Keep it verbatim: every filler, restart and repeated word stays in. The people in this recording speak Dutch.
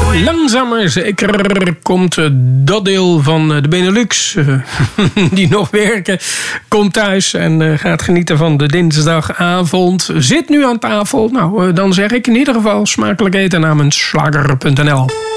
Langzaam maar zeker komt dat deel van de Benelux die nog werken, komt thuis en gaat genieten van de dinsdagavond. Zit nu aan tafel. Nou, dan zeg ik in ieder geval smakelijk eten namens slager punt n l.